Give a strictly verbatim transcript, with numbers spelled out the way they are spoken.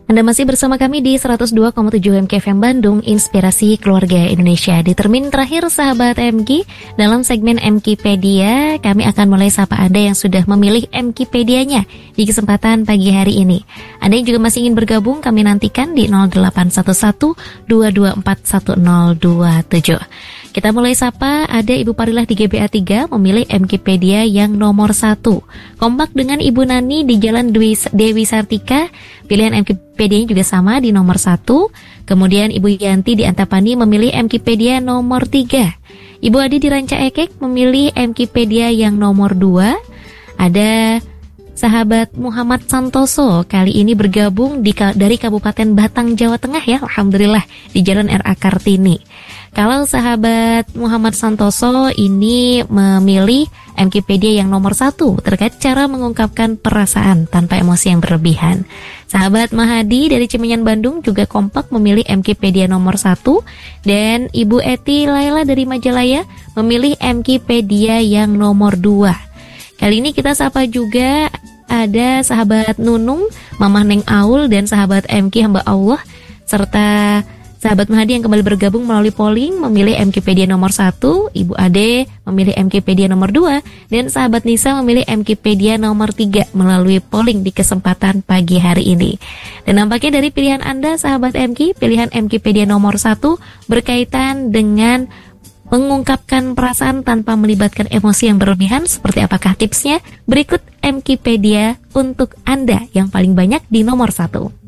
Anda masih bersama kami di seratus dua koma tujuh M K F M Bandung, Inspirasi Keluarga Indonesia. Di termin terakhir sahabat M K, dalam segmen Mkipedia, kami akan mulai sapa Anda yang sudah memilih Mkipedianya di kesempatan pagi hari ini. Anda yang juga masih ingin bergabung, kami nantikan di nol delapan satu satu dua dua empat satu nol dua tujuh. Kita mulai sapa, ada Ibu Parilah di G B A tiga memilih Mkipedia yang nomor satu. Kompak dengan Ibu Nani di Jalan Dewi, Dewi Sartika, pilihan Mkipedia juga sama di nomor satu. Kemudian Ibu Yanti di Antapani memilih Mkipedia nomor tiga. Ibu Adi di Ranca Ekek memilih Mkipedia yang nomor dua. Ada sahabat Muhammad Santoso kali ini bergabung di, dari Kabupaten Batang, Jawa Tengah ya, alhamdulillah, di Jalan R A Kartini. Kalau sahabat Muhammad Santoso ini memilih Mkipedia yang nomor satu terkait cara mengungkapkan perasaan tanpa emosi yang berlebihan. Sahabat Mahadi dari Cimenyan, Bandung juga kompak memilih Mkipedia nomor satu. Dan Ibu Eti Laila dari Majalaya memilih Mkipedia yang nomor dua. Kali ini kita sapa juga ada sahabat Nunung, Mamah Neng Aul, dan sahabat M K hamba Allah, serta sahabat Mahadi yang kembali bergabung melalui polling memilih Mkipedia nomor satu, Ibu Ade memilih Mkipedia nomor dua, dan sahabat Nisa memilih Mkipedia nomor tiga melalui polling di kesempatan pagi hari ini. Dan nampaknya dari pilihan Anda sahabat M K, pilihan Mkipedia nomor satu berkaitan dengan mengungkapkan perasaan tanpa melibatkan emosi yang berlebihan. Seperti apakah tipsnya? Berikut Mkipedia untuk Anda yang paling banyak di nomor satu.